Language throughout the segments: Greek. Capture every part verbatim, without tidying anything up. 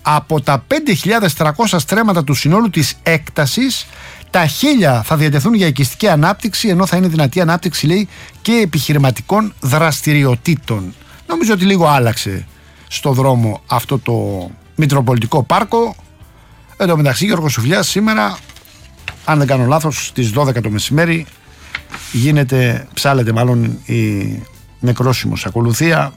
από τα πέντε χιλιάδες τριακόσια στρέμματα του συνόλου της έκτασης, τα χίλια θα διατεθούν για οικιστική ανάπτυξη, ενώ θα είναι δυνατή ανάπτυξη, λέει, και επιχειρηματικών δραστηριοτήτων. Νομίζω ότι λίγο άλλαξε στο δρόμο αυτό το Μητροπολιτικό Πάρκο. Εν τω μεταξύ, Γιώργο Σουφλιάς σήμερα, αν δεν κάνω λάθος, στις δώδεκα το μεσημέρι γίνεται, ψάλεται μάλλον η νεκρόσιμος ακολουθία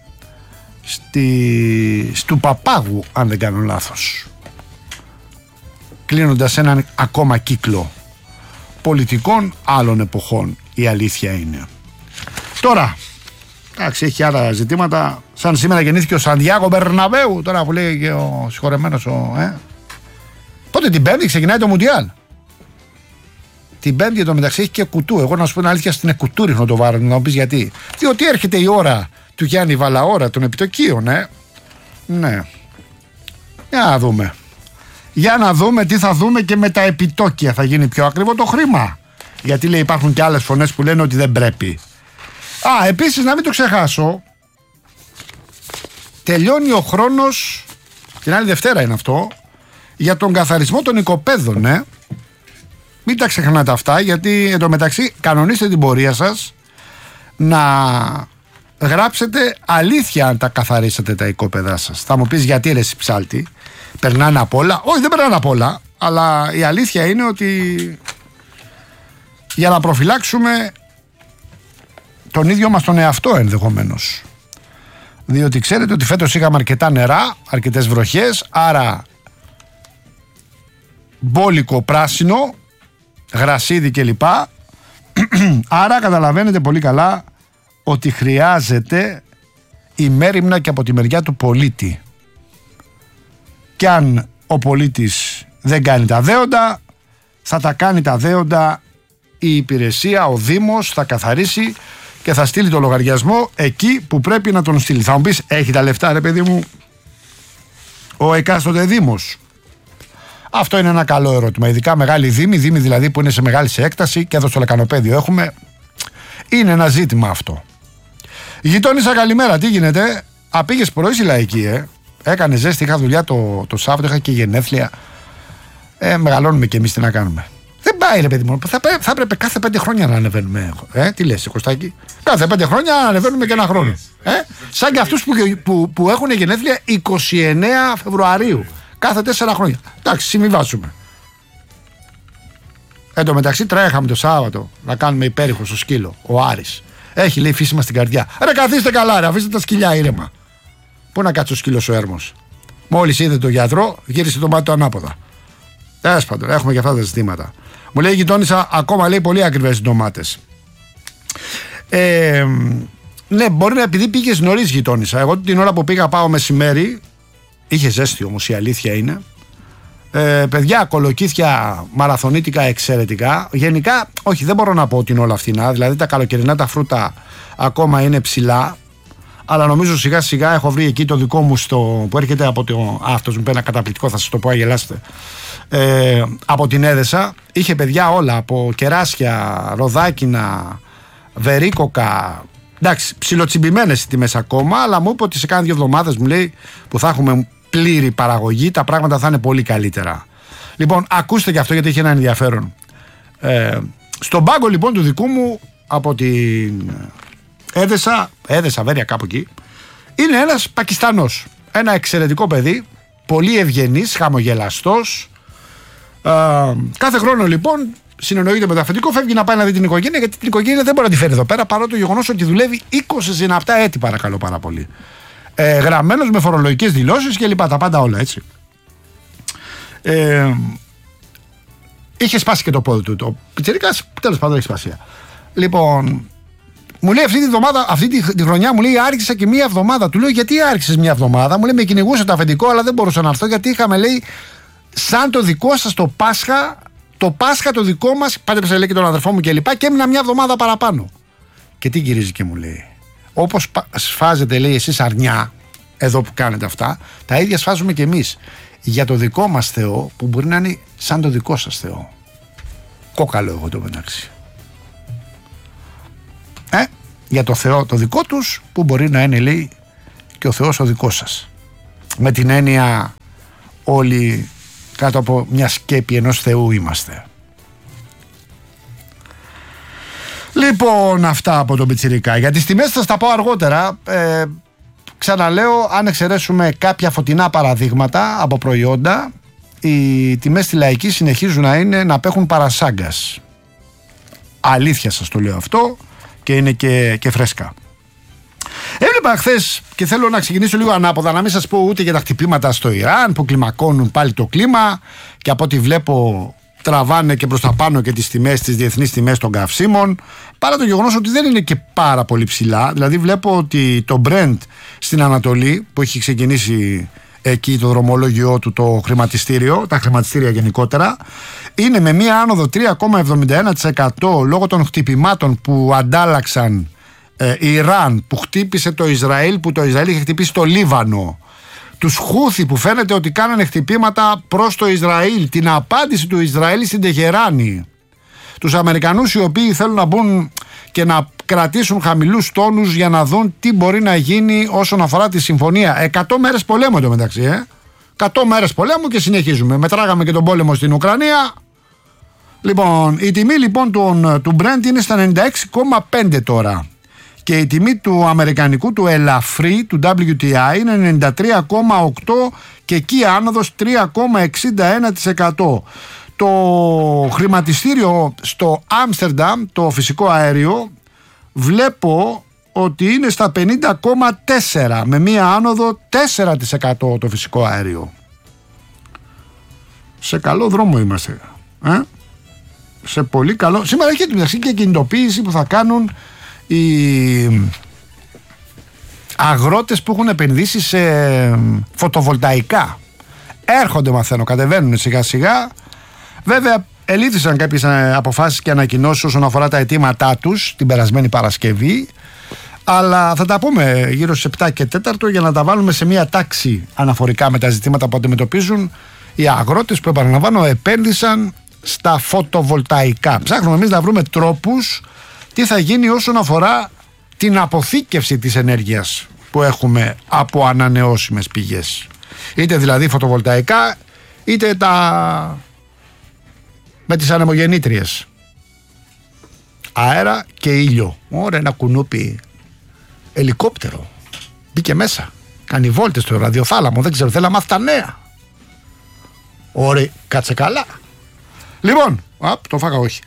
στη, στου Παπάγου, αν δεν κάνω λάθος, κλείνοντας έναν ακόμα κύκλο πολιτικών άλλων εποχών, η αλήθεια είναι. Τώρα, εντάξει, έχει άλλα ζητήματα, σαν σήμερα γεννήθηκε ο Σαντιάγο Μπερναμπέου, τώρα που λέει και ο συγχωρεμένος ο, ε. Πότε, την Πέμπτη ξεκινάει το Μουντιάλ? Την Πέμπτη εδώ μεταξύ έχει και κουτού. Εγώ να σου πω την αλήθεια, στην κουτού ρίχνω το βάρο, να μου πεις γιατί. Διότι έρχεται η ώρα του Γιάννη Βαλαώρα των επιτοκίων, ε. Ναι. Για να δούμε. Για να δούμε τι θα δούμε και με τα επιτόκια. Θα γίνει πιο ακριβό το χρήμα. Γιατί, λέει, υπάρχουν και άλλες φωνές που λένε ότι δεν πρέπει. Α, επίσης να μην το ξεχάσω, τελειώνει ο χρόνος, την άλλη Δευτέρα είναι αυτό, για τον καθαρισμό των οικοπαίδων, ε. Μην τα ξεχνάτε αυτά, γιατί εντωμεταξύ κανονίστε την πορεία σας να γράψετε αλήθεια αν τα καθαρίσατε τα οικόπεδά σας. Θα μου πεις γιατί, ρε εσύ ψάλτη, περνάνε απ' όλα? Όχι, δεν περνάνε απ' όλα, αλλά η αλήθεια είναι ότι για να προφυλάξουμε τον ίδιο μας τον εαυτό ενδεχομένως. Διότι ξέρετε ότι φέτος είχαμε αρκετά νερά, αρκετές βροχές, άρα μπόλικο πράσινο, γρασίδι κλπ. Άρα καταλαβαίνετε πολύ καλά ότι χρειάζεται ημέριμνα και από τη μεριά του πολίτη. Και αν ο πολίτης δεν κάνει τα δέοντα, θα τα κάνει τα δέοντα η υπηρεσία, ο Δήμος θα καθαρίσει και θα στείλει το λογαριασμό εκεί που πρέπει να τον στείλει. Θα μου πεις, έχει τα λεφτά, ρε παιδί μου, ο εκάστοτε Δήμος? Αυτό είναι ένα καλό ερώτημα. Ειδικά μεγάλοι δήμοι, δήμοι δηλαδή που είναι σε μεγάλη σε έκταση, και εδώ στο Λεκανοπέδιο έχουμε. Είναι ένα ζήτημα αυτό. Γειτόνισσα, καλημέρα, τι γίνεται? Α, πήγες πρωί στη Λαϊκή, ε. Έκανε ζέστη, είχα δουλειά το, το Σάββατο, είχα και γενέθλια. Ε, μεγαλώνουμε κι εμείς, τι να κάνουμε. Δεν πάει, ρε παιδί μου. Θα, θα έπρεπε κάθε πέντε χρόνια να ανεβαίνουμε. Ε, τι λες, Κωστάκη? Κάθε πέντε χρόνια να ανεβαίνουμε και ένα χρόνο. Ε, σαν και αυτούς που, που, που έχουν γενέθλια είκοσι εννέα Φεβρουαρίου. Κάθε τέσσερα χρόνια. Εντάξει, συμβιβάσουμε. Εν τω μεταξύ, τρέχαμε το Σάββατο να κάνουμε υπέρηχο στο σκύλο. Ο Άρης. Έχει, λέει, φύσιμα στην καρδιά. Ρε, καθίστε καλά, ρε, αφήστε τα σκυλιά ήρεμα. Πού να κάτσει ο σκύλος ο Έρμος? Μόλις είδε τον γιατρό, γύρισε το μάτι του ανάποδα. Τέλος πάντων, έχουμε και αυτά τα ζητήματα. Μου λέει η γειτόνισσα, ακόμα, λέει, πολύ ακριβές οι ντομάτες. Ε, ναι, μπορεί να, επειδή πήγες νωρίς, γειτόνισσα. Εγώ την ώρα που πήγα, πάω μεσημέρι. Είχε ζέστη όμως, η αλήθεια είναι. Ε, παιδιά, κολοκύθια μαραθωνίτικα εξαιρετικά. Γενικά, όχι, δεν μπορώ να πω ότι είναι όλα φθηνά. Δηλαδή τα καλοκαιρινά τα φρούτα ακόμα είναι ψηλά. Αλλά νομίζω σιγά σιγά έχω βρει εκεί το δικό μου στο, που έρχεται από το. Α, αυτός μου πει ένα καταπληκτικό, θα σας το πω, αγελάστε. Ε, από την Έδεσα. Είχε, παιδιά, όλα. Από κεράσια, ροδάκινα, βερίκοκα. Εντάξει, ψιλοτσιμπημένες οι τιμές ακόμα. Αλλά μου είπε ότι σε κάνα δύο εβδομάδες, μου λέει, που θα έχουμε πλήρη παραγωγή, τα πράγματα θα είναι πολύ καλύτερα. Λοιπόν, ακούστε και αυτό, γιατί έχει ένα ενδιαφέρον. Ε, στον πάγκο, λοιπόν, του δικού μου, από την Έδεσα, Έδεσα, Βέρεια, κάπου εκεί, είναι ένας Πακιστανός. Ένα εξαιρετικό παιδί, πολύ ευγενής, χαμογελαστός. Ε, κάθε χρόνο, λοιπόν, συνεννοείται με το αφεντικό, φεύγει να πάει να δει την οικογένεια, γιατί την οικογένεια δεν μπορεί να τη φέρει εδώ πέρα, παρά το γεγονός ότι δουλεύει είκοσι συναπτά έτη, παρακαλώ πάρα πολύ. Ε, γραμμένος με φορολογικές δηλώσεις και λοιπά, τα πάντα όλα, έτσι. Ε, είχε σπάσει και το πόδι του. Το πιτσιρικάς, τέλος πάντων, έχει σπασία. Λοιπόν, μου λέει αυτή τη, εβδομάδα, αυτή τη, τη χρονιά, μου λέει, άρχισα και μία εβδομάδα. Του λέω, γιατί άρχισες μία εβδομάδα? Μου λέει, με κυνηγούσε το αφεντικό, αλλά δεν μπορούσα να έρθω, γιατί είχαμε, λέει, σαν το δικό σας το Πάσχα, το Πάσχα το δικό μας, πάντεψε, λέει, και τον αδερφό μου και λοιπά, και έμεινα μία εβδομάδα παραπάνω. Και τι γυρίζει και μου λέει, όπως σφάζετε, λέει, εσείς αρνιά, εδώ που κάνετε αυτά, τα ίδια σφάζουμε και εμείς. Για το δικό μας Θεό, που μπορεί να είναι σαν το δικό σας Θεό. Κόκαλο εγώ το μεταξύ. Ε, για το Θεό το δικό τους, που μπορεί να είναι, λέει, και ο Θεός ο δικός σας. Με την έννοια όλοι κάτω από μια σκέπη ενός Θεού είμαστε. Λοιπόν, αυτά από τον Πιτσιρικά. Για τις τιμές θα στα πω αργότερα. ε, Ξαναλέω, αν εξαιρέσουμε κάποια φωτεινά παραδείγματα από προϊόντα, οι τιμές στη λαϊκή συνεχίζουν να είναι να απέχουν παρασάγκας. Αλήθεια σας το λέω αυτό, και είναι και, και φρέσκα. Έβλεπα χθες, και θέλω να ξεκινήσω λίγο ανάποδα, να μην σας πω ούτε για τα χτυπήματα στο Ιράν που κλιμακώνουν πάλι το κλίμα, και από ό,τι βλέπω τραβάνε και προς τα πάνω και τις τιμές, τις διεθνείς τιμές των καυσίμων, παρά το γεγονός ότι δεν είναι και πάρα πολύ ψηλά. Δηλαδή βλέπω ότι το Brent στην Ανατολή, που έχει ξεκινήσει εκεί το δρομολόγιο του το χρηματιστήριο, τα χρηματιστήρια γενικότερα, είναι με μία άνοδο τρία κόμμα εβδομήντα ένα τοις εκατό λόγω των χτυπημάτων που αντάλλαξαν ε, Ιράν, που χτύπησε το Ισραήλ, που το Ισραήλ είχε χτυπήσει το Λίβανο, τους Χούθι που φαίνεται ότι κάνανε χτυπήματα προς το Ισραήλ, την απάντηση του Ισραήλ στην Τεχεράνη, τους Αμερικανούς οι οποίοι θέλουν να μπουν και να κρατήσουν χαμηλούς τόνους για να δουν τι μπορεί να γίνει όσον αφορά τη συμφωνία. Εκατό μέρες πολέμου εντωμεταξύ, ε. Εκατό μέρες πολέμου και συνεχίζουμε. Μετράγαμε και τον πόλεμο στην Ουκρανία. Λοιπόν, η τιμή λοιπόν του, του Brent είναι στα ενενήντα έξι κόμμα πέντε τώρα. Και η τιμή του αμερικανικού του ελαφρύ, του ντάμπλιου τι άι, είναι ενενήντα τρία κόμμα οκτώ και εκεί άνοδος τρία κόμμα εξήντα ένα τοις εκατό. Το χρηματιστήριο στο Άμστερνταμ, το φυσικό αέριο, βλέπω ότι είναι στα πενήντα κόμμα τέσσερα με μία άνοδο τέσσερα τοις εκατό το φυσικό αέριο. Σε καλό δρόμο είμαστε, ε? Σε πολύ καλό. Σήμερα έχει και κινητοποίηση που θα κάνουν οι αγρότες που έχουν επενδύσει σε φωτοβολταϊκά. Έρχονται, μαθαίνω, κατεβαίνουν σιγά σιγά. Βέβαια ελήφθησαν κάποιες αποφάσεις και ανακοινώσεις όσον αφορά τα αιτήματά τους την περασμένη Παρασκευή, αλλά θα τα πούμε γύρω στις επτά και τέταρτο για να τα βάλουμε σε μια τάξη αναφορικά με τα ζητήματα που αντιμετωπίζουν οι αγρότες που, επαναλαμβάνω, επένδυσαν στα φωτοβολταϊκά. Ψάχνουμε εμείς να βρούμε τρόπους τι θα γίνει όσον αφορά την αποθήκευση της ενέργειας που έχουμε από ανανεώσιμες πηγές. Είτε δηλαδή φωτοβολταϊκά, είτε τα με τις ανεμογεννήτριες. Αέρα και ήλιο. Ωραία, ένα κουνούπι ελικόπτερο. Μπήκε μέσα. Κάνει βόλτες στο ραδιοθάλαμο. Δεν ξέρω, θέλω να μάθει τα νέα. Ωραία, κάτσε καλά. Λοιπόν, απ, το φάγα όχι.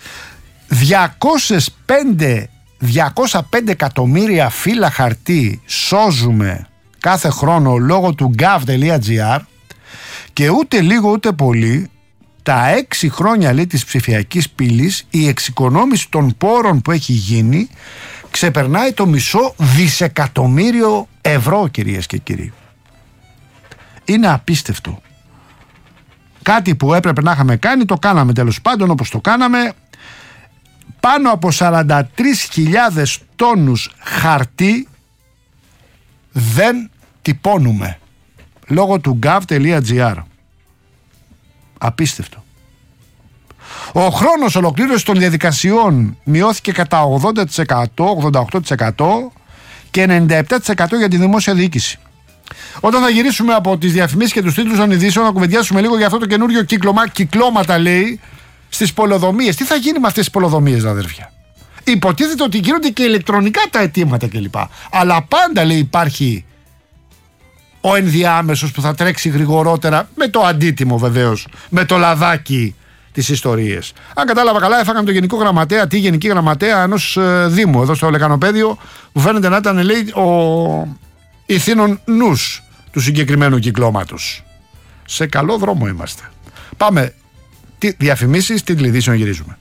διακόσια πέντε εκατομμύρια φύλλα χαρτί σώζουμε κάθε χρόνο λόγω του gov.gr και ούτε λίγο ούτε πολύ τα έξι χρόνια, λέει, της ψηφιακής πύλης η εξοικονόμηση των πόρων που έχει γίνει ξεπερνάει το μισό δισεκατομμύριο ευρώ, κυρίες και κύριοι. Είναι απίστευτο. Κάτι που έπρεπε να είχαμε κάνει, το κάναμε τέλος πάντων όπως το κάναμε. Πάνω από σαράντα τρεις χιλιάδες τόνους χαρτί δεν τυπώνουμε λόγω του gov.gr. Απίστευτο. Ο χρόνος ολοκλήρωσης των διαδικασιών μειώθηκε κατά ογδόντα τοις εκατό, ογδόντα οκτώ τοις εκατό και ενενήντα επτά τοις εκατό για τη δημόσια διοίκηση. Όταν θα γυρίσουμε από τις διαφημίσεις και τους τίτλους των ειδήσεων, θα κουβεντιάσουμε λίγο για αυτό το καινούριο κύκλωμα, κυκλώματα λέει, στις πολεοδομίες. Τι θα γίνει με αυτές τις πολεοδομίες, αδέρφια? Υποτίθεται ότι γίνονται και ηλεκτρονικά τα αιτήματα κλπ. Αλλά πάντα, λέει, υπάρχει ο ενδιάμεσος που θα τρέξει γρηγορότερα, με το αντίτιμο βεβαίως, με το λαδάκι τις ιστορίες. Αν κατάλαβα καλά, έφαγαν το γενικό γραμματέα, τη γενική γραμματέα ενός ε, Δήμου εδώ στο Λεκανοπέδιο, που φαίνεται να ήταν, λέει, ο ηθήνων νους του συγκεκριμένου κυκλώματος. Σε καλό δρόμο είμαστε. Πάμε. Τι διαφημίσεις, τίτλοι ειδήσεων, γυρίζουμε.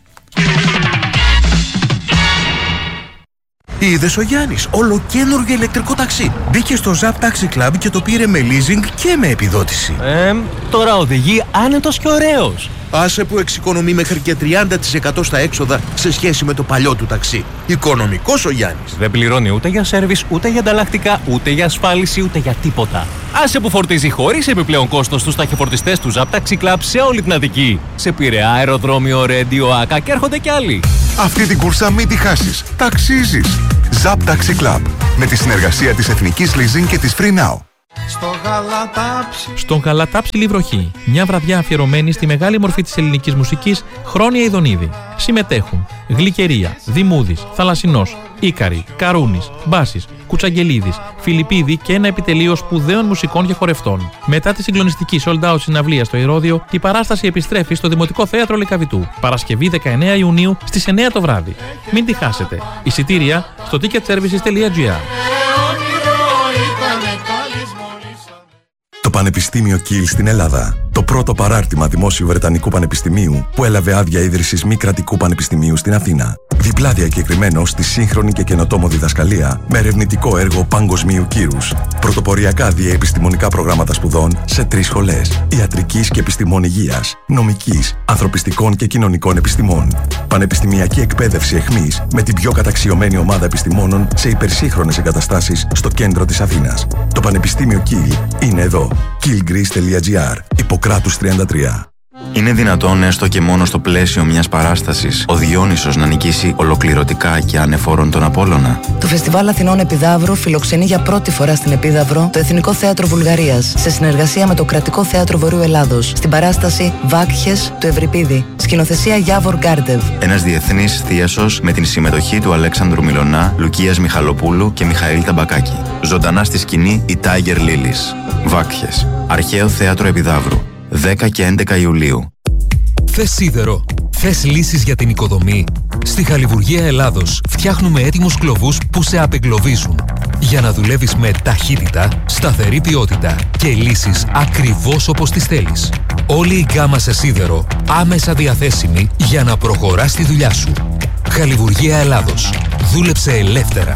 Είδες ο Γιάννης, ολοκαίνουργιο ηλεκτρικό ταξί. Μπήκε στο Zap Taxi Club και το πήρε με leasing και με επιδότηση. Ε, τώρα οδηγεί άνετος και ωραίος. Άσε που εξοικονομεί μέχρι και τριάντα τοις εκατό στα έξοδα σε σχέση με το παλιό του ταξί. Οικονομικός ο Γιάννης. Δεν πληρώνει ούτε για σέρβις, ούτε για ανταλλακτικά, ούτε για ασφάλιση, ούτε για τίποτα. Άσε που φορτίζει χωρίς επιπλέον κόστος στους ταχυφορτιστές του Zap Taxi Club σε όλη την Αττική. Σε Πειραιά, αεροδρόμιο, Ρέντιο, Άκα και έρχονται κι άλλοι. Αυτή την κούρσα μην τη χάσεις. Ταξίζεις. Zap Taxi Club. Με τη συνεργασία της Εθνικής Leasing και της Free Now. Στον Γαλατάψιλη βροχή, μια βραδιά αφιερωμένη στη μεγάλη μορφή της ελληνικής μουσικής Χρόνια Ιδονίδη. Συμμετέχουν Γλυκερία, Δημούδης, Θαλασσινός, Ίκαρη, Καρούνης, Μπάσης, Κουτσαγγελίδης, Φιλιππίδη και ένα επιτελείο σπουδαίων μουσικών και χορευτών. Μετά τη συγκλονιστική sold out συναυλία στο Ηρώδειο, η παράσταση επιστρέφει στο Δημοτικό Θέατρο Λυκαβητού, Παρασκευή δεκαεννέα Ιουνίου στις εννέα το βράδυ. Μην τη χάσετε. Εισιτήρια στο ticket services τελεία gr. Το Πανεπιστήμιο Κιλ στην Ελλάδα. Το πρώτο παράρτημα δημόσιου Βρετανικού Πανεπιστημίου που έλαβε άδεια ίδρυσης μη κρατικού πανεπιστημίου στην Αθήνα. Διπλά διακεκριμένο στη σύγχρονη και καινοτόμο διδασκαλία με ερευνητικό έργο παγκοσμίου κύρους. Πρωτοποριακά διεπιστημονικά προγράμματα σπουδών σε τρεις σχολές: ιατρικής και επιστημών υγείας, νομικής, ανθρωπιστικών και κοινωνικών επιστημών. Πανεπιστημιακή εκπαίδευση εχμής με την πιο καταξιωμένη ομάδα επιστημόνων σε υπερσύγχρονες εγκαταστάσεις στο κέντρο της Αθήνας. Το Πανεπιστήμιο Κιλ είναι εδώ. κιλ γκρις τελεία gr. Ιπποκράτους τριάντα τρία. Είναι δυνατόν έστω και μόνο στο πλαίσιο μιας παράστασης ο Διόνυσος να νικήσει ολοκληρωτικά και ανεφόρον τον Απόλλωνα? Το Φεστιβάλ Αθηνών Επιδαύρου φιλοξενεί για πρώτη φορά στην Επίδαυρο το Εθνικό Θέατρο Βουλγαρίας σε συνεργασία με το Κρατικό Θέατρο Βορείου Ελλάδος στην παράσταση Βάκχες του Ευρυπίδη. Σκηνοθεσία Γιάβορ Γκάρντεβ. Ένας διεθνής θίασος με την συμμετοχή του Αλέξανδρου Μιλωνά, Λουκίας Μιχαλοπούλου και Μιχαήλ Ταμπακάκη. Ζωντανά στη σκηνή η Tiger Lilies. Βάκχες. Αρχαίο Θέατρο Επιδαύρου. δέκα και έντεκα Ιουλίου. Θες σίδερο? Θες λύσεις για την οικοδομή? Στη Χαλιβουργία Ελλάδος φτιάχνουμε έτοιμους κλωβούς που σε απεγκλωβίζουν για να δουλεύεις με ταχύτητα, σταθερή ποιότητα και λύσεις ακριβώς όπως τις θέλεις. Όλη η γκάμα σε σίδερο άμεσα διαθέσιμη για να προχωράς τη δουλειά σου. Χαλιβουργία Ελλάδος. Δούλεψε ελεύθερα.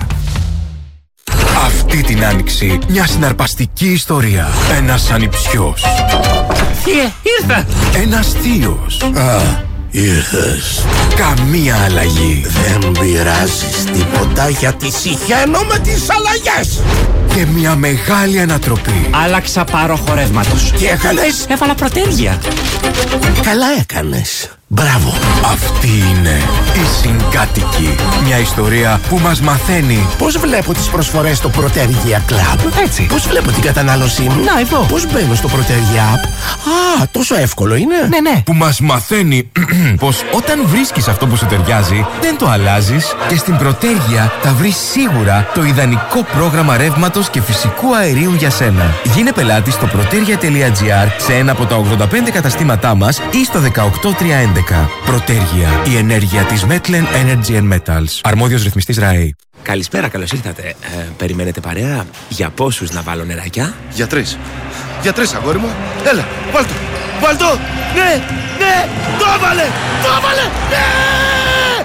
Αυτή την άνοιξη μια συναρπαστική ιστορία. Ένας ανιψιός. Θείε, ήρθα! Ένας θείος. Α, ήρθες. Καμία αλλαγή. Δεν πειράζεις τίποτα γιατί συχαίνω με τις αλλαγές. Και μια μεγάλη ανατροπή. Άλλαξα πάρο χορεύματος. Τι έκανες? Έβαλα πρωτέργεια. Καλά έκανες. Μπράβο. Αυτή είναι η Συγκάτοικοι. Μια ιστορία που μας μαθαίνει πώς βλέπω τις προσφορές στο Πρωτέργεια Club. Έτσι. Πώς βλέπω την κατανάλωσή μου. Να, εδώ. Πώς μπαίνω στο Πρωτέργεια App. Α, τόσο εύκολο είναι. Ναι, ναι. Που μας μαθαίνει πως όταν βρίσκεις αυτό που σου ταιριάζει, δεν το αλλάζεις και στην Πρωτέργεια θα βρεις σίγουρα το ιδανικό πρόγραμμα ρεύματος και φυσικού αερίου για σένα. Γίνε πελάτη στο πρωτέργεια τελεία gr σε ένα από τα ογδόντα πέντε καταστήματά μας ή στο δεκαοκτώ τριακόσια έντεκα. Πρωτέργεια. Η ενέργεια της Metlen Energy and Metals. Αρμόδιος ρυθμιστής ΡΑΕ. Καλησπέρα, καλώς ήρθατε. Ε, περιμένετε παρέα? Για πόσους να βάλω νεράκια? Για τρεις. Για τρεις, αγόρι μου. Έλα, βάλ' το. Βάλ' το. Ναι, ναι, το έβαλε. Το έβαλε. Ναι.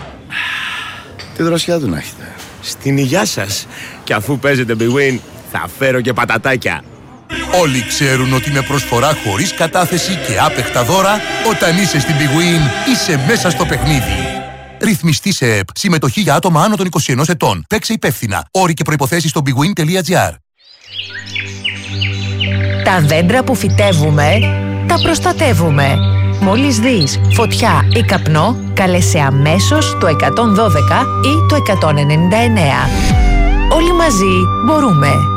Τι δροσιά του να έχετε. Στην υγειά σας. Και αφού παίζετε Big Win, θα φέρω και πατατάκια. Όλοι ξέρουν ότι με προσφορά χωρίς κατάθεση και άπεχτα δώρα, όταν είσαι στην Big Win, είσαι μέσα στο παιχνίδι. Ρυθμιστή σε ΕΠ. Συμμετοχή για άτομα άνω των είκοσι ενός ετών. Παίξε υπεύθυνα. Όροι και προϋποθέσεις στο bigwin τελεία gr. Τα δέντρα που φυτεύουμε, τα προστατεύουμε. Μόλις δεις φωτιά ή καπνό, καλέσαι αμέσως το εκατόν δώδεκα ή το εκατόν ενενήντα εννέα. Όλοι μαζί μπορούμε.